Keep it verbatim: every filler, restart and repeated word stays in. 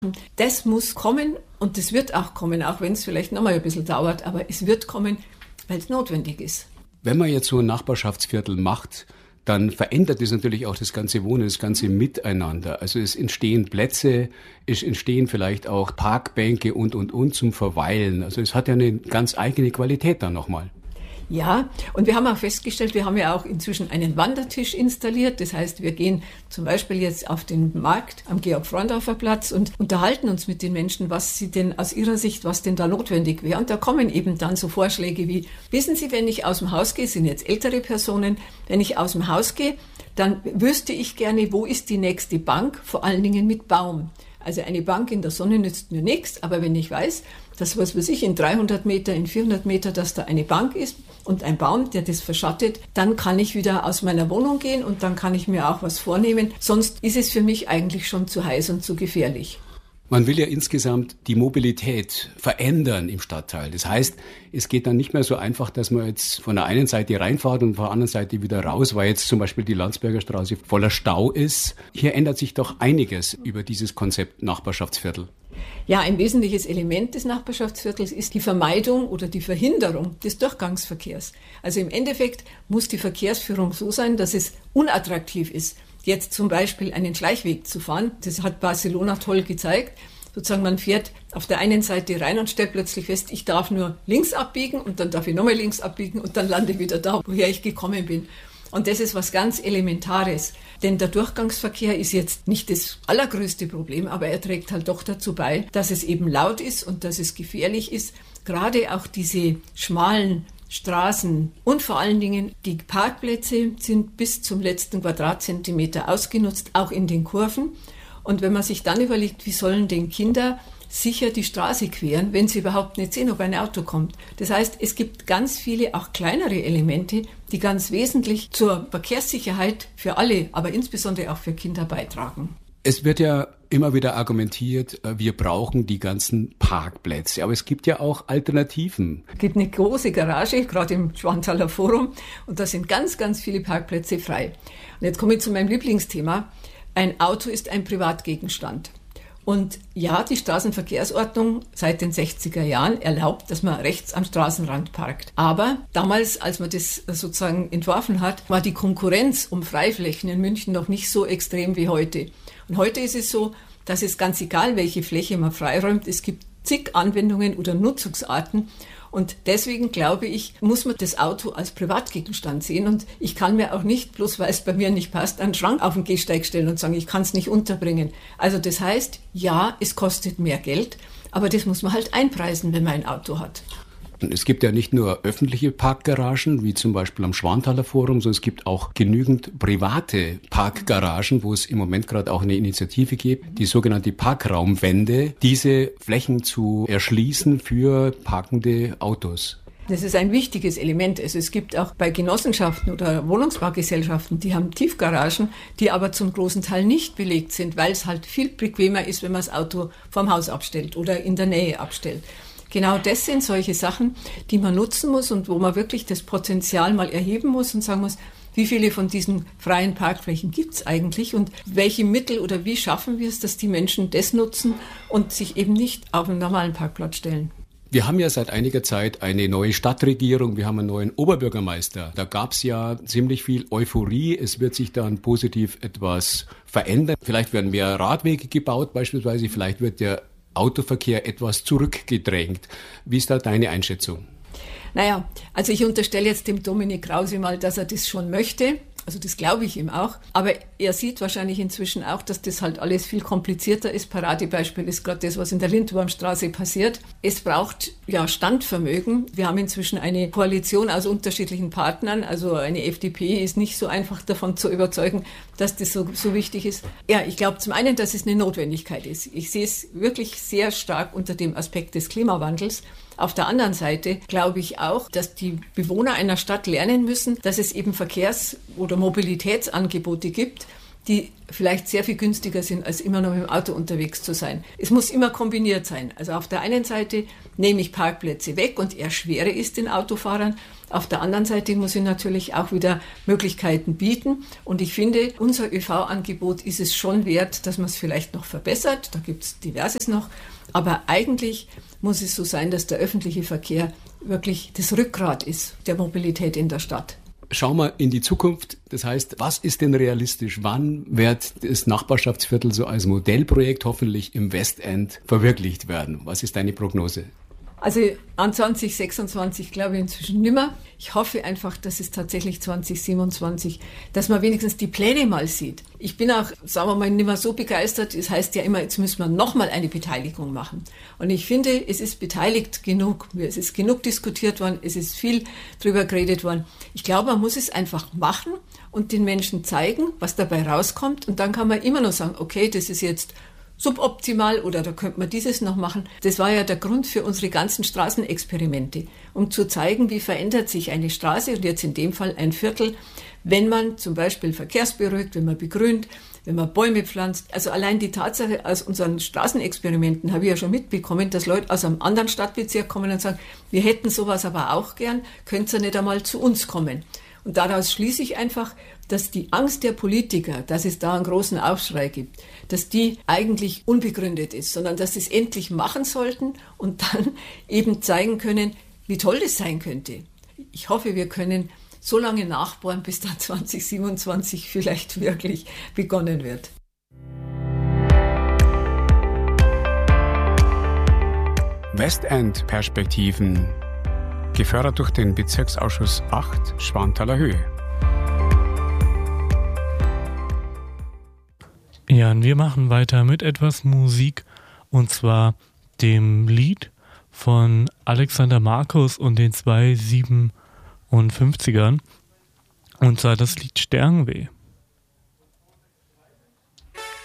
Das muss kommen und das wird auch kommen, auch wenn es vielleicht noch mal ein bisschen dauert, aber es wird kommen, weil es notwendig ist. Wenn man jetzt so ein Nachbarschaftsviertel macht, dann verändert es natürlich auch das ganze Wohnen, das ganze Miteinander. Also es entstehen Plätze, es entstehen vielleicht auch Parkbänke und, und, und zum Verweilen. Also es hat ja eine ganz eigene Qualität dann nochmal. Ja, und wir haben auch festgestellt, wir haben ja auch inzwischen einen Wandertisch installiert. Das heißt, wir gehen zum Beispiel jetzt auf den Markt am Georg-Frondorfer Platz und unterhalten uns mit den Menschen, was sie denn aus ihrer Sicht, was denn da notwendig wäre. Und da kommen eben dann so Vorschläge wie, wissen Sie, wenn ich aus dem Haus gehe, sind jetzt ältere Personen, wenn ich aus dem Haus gehe, dann wüsste ich gerne, wo ist die nächste Bank, vor allen Dingen mit Baum. Also eine Bank in der Sonne nützt mir nichts, aber wenn ich weiß, dass, was weiß ich, in dreihundert Meter, in vierhundert Meter, dass da eine Bank ist und ein Baum, der das verschattet, dann kann ich wieder aus meiner Wohnung gehen und dann kann ich mir auch was vornehmen. Sonst ist es für mich eigentlich schon zu heiß und zu gefährlich. Man will ja insgesamt die Mobilität verändern im Stadtteil. Das heißt, es geht dann nicht mehr so einfach, dass man jetzt von der einen Seite reinfährt und von der anderen Seite wieder raus, weil jetzt zum Beispiel die Landsberger Straße voller Stau ist. Hier ändert sich doch einiges über dieses Konzept Nachbarschaftsviertel. Ja, ein wesentliches Element des Nachbarschaftsviertels ist die Vermeidung oder die Verhinderung des Durchgangsverkehrs. Also im Endeffekt muss die Verkehrsführung so sein, dass es unattraktiv ist, jetzt zum Beispiel einen Schleichweg zu fahren. Das hat Barcelona toll gezeigt. Sozusagen man fährt auf der einen Seite rein und stellt plötzlich fest, ich darf nur links abbiegen und dann darf ich nochmal links abbiegen und dann lande ich wieder da, woher ich gekommen bin. Und das ist was ganz Elementares. Denn der Durchgangsverkehr ist jetzt nicht das allergrößte Problem, aber er trägt halt doch dazu bei, dass es eben laut ist und dass es gefährlich ist. Gerade auch diese schmalen Straßen und vor allen Dingen die Parkplätze sind bis zum letzten Quadratzentimeter ausgenutzt, auch in den Kurven. Und wenn man sich dann überlegt, wie sollen denn Kinder sicher die Straße queren, wenn sie überhaupt nicht sehen, ob ein Auto kommt. Das heißt, es gibt ganz viele, auch kleinere Elemente, die ganz wesentlich zur Verkehrssicherheit für alle, aber insbesondere auch für Kinder beitragen. Es wird ja immer wieder argumentiert, wir brauchen die ganzen Parkplätze. Aber es gibt ja auch Alternativen. Es gibt eine große Garage, gerade im Schwanthaler Forum, und da sind ganz, ganz viele Parkplätze frei. Und jetzt komme ich zu meinem Lieblingsthema. Ein Auto ist ein Privatgegenstand. Und ja, die Straßenverkehrsordnung seit den sechziger Jahren erlaubt, dass man rechts am Straßenrand parkt. Aber damals, als man das sozusagen entworfen hat, war die Konkurrenz um Freiflächen in München noch nicht so extrem wie heute. Und heute ist es so, dass es ganz egal, welche Fläche man freiräumt, es gibt zig Anwendungen oder Nutzungsarten. Und deswegen glaube ich, muss man das Auto als Privatgegenstand sehen. Und ich kann mir auch nicht, bloß weil es bei mir nicht passt, einen Schrank auf den Gehsteig stellen und sagen, ich kann es nicht unterbringen. Also das heißt, ja, es kostet mehr Geld, aber das muss man halt einpreisen, wenn man ein Auto hat. Es gibt ja nicht nur öffentliche Parkgaragen, wie zum Beispiel am Schwanthaler Forum, sondern es gibt auch genügend private Parkgaragen, wo es im Moment gerade auch eine Initiative gibt, die sogenannte Parkraumwende, diese Flächen zu erschließen für parkende Autos. Das ist ein wichtiges Element. Also es gibt auch bei Genossenschaften oder Wohnungsbaugesellschaften, die haben Tiefgaragen, die aber zum großen Teil nicht belegt sind, weil es halt viel bequemer ist, wenn man das Auto vorm Haus abstellt oder in der Nähe abstellt. Genau das sind solche Sachen, die man nutzen muss und wo man wirklich das Potenzial mal erheben muss und sagen muss, wie viele von diesen freien Parkflächen gibt es eigentlich und welche Mittel oder wie schaffen wir es, dass die Menschen das nutzen und sich eben nicht auf einen normalen Parkplatz stellen. Wir haben ja seit einiger Zeit eine neue Stadtregierung, wir haben einen neuen Oberbürgermeister. Da gab es ja ziemlich viel Euphorie, es wird sich dann positiv etwas verändern. Vielleicht werden mehr Radwege gebaut beispielsweise, vielleicht wird der Autoverkehr etwas zurückgedrängt. Wie ist da deine Einschätzung? Naja, also ich unterstelle jetzt dem Dominik Krause mal, dass er das schon möchte. Also das glaube ich ihm auch. Aber er sieht wahrscheinlich inzwischen auch, dass das halt alles viel komplizierter ist. Paradebeispiel ist gerade das, was in der Lindwurmstraße passiert. Es braucht ja Standvermögen. Wir haben inzwischen eine Koalition aus unterschiedlichen Partnern. Also eine F D P ist nicht so einfach davon zu überzeugen, dass das so, so wichtig ist. Ja, ich glaube zum einen, dass es eine Notwendigkeit ist. Ich sehe es wirklich sehr stark unter dem Aspekt des Klimawandels. Auf der anderen Seite glaube ich auch, dass die Bewohner einer Stadt lernen müssen, dass es eben Verkehrs- oder Mobilitätsangebote gibt, die vielleicht sehr viel günstiger sind, als immer noch mit dem Auto unterwegs zu sein. Es muss immer kombiniert sein. Also auf der einen Seite nehme ich Parkplätze weg und erschwere es den Autofahrern. Auf der anderen Seite muss ich natürlich auch wieder Möglichkeiten bieten. Und ich finde, unser ÖV-Angebot ist es schon wert, dass man es vielleicht noch verbessert. Da gibt es diverses noch. Aber eigentlich muss es so sein, dass der öffentliche Verkehr wirklich das Rückgrat ist der Mobilität in der Stadt. Schauen wir in die Zukunft. Das heißt, was ist denn realistisch? Wann wird das Nachbarschaftsviertel so als Modellprojekt hoffentlich im Westend verwirklicht werden? Was ist deine Prognose? Also an zwanzig sechsundzwanzig glaube ich inzwischen nimmer. Ich hoffe einfach, dass es tatsächlich zwanzig siebenundzwanzig, dass man wenigstens die Pläne mal sieht. Ich bin auch, sagen wir mal, nicht mehr so begeistert. Es heißt ja immer, jetzt müssen wir nochmal eine Beteiligung machen. Und ich finde, es ist beteiligt genug. Es ist genug diskutiert worden. Es ist viel drüber geredet worden. Ich glaube, man muss es einfach machen und den Menschen zeigen, was dabei rauskommt. Und dann kann man immer noch sagen, okay, das ist jetzt suboptimal oder da könnte man dieses noch machen. Das war ja der Grund für unsere ganzen Straßenexperimente, um zu zeigen, wie verändert sich eine Straße und jetzt in dem Fall ein Viertel, wenn man zum Beispiel verkehrsberuhigt, wenn man begrünt, wenn man Bäume pflanzt. Also allein die Tatsache aus unseren Straßenexperimenten habe ich ja schon mitbekommen, dass Leute aus einem anderen Stadtbezirk kommen und sagen, wir hätten sowas aber auch gern, könnt ihr nicht einmal zu uns kommen. Und daraus schließe ich einfach, dass die Angst der Politiker, dass es da einen großen Aufschrei gibt, dass die eigentlich unbegründet ist, sondern dass sie es endlich machen sollten und dann eben zeigen können, wie toll das sein könnte. Ich hoffe, wir können so lange nachbohren, bis dann zwanzig siebenundzwanzig vielleicht wirklich begonnen wird. Westend-Perspektiven, gefördert durch den Bezirksausschuss acht Schwanthaler Höhe. Ja, und wir machen weiter mit etwas Musik, und zwar dem Lied von Alexander Markus und den zwei siebenundfünfzigern, und zwar das Lied Sternweh.